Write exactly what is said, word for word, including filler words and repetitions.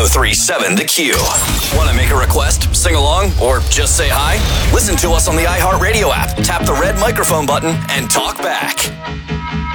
three seven The Q. Want to make a request, sing along, or just say hi? Listen to us on the iHeartRadio app. Tap the red microphone button and talk back.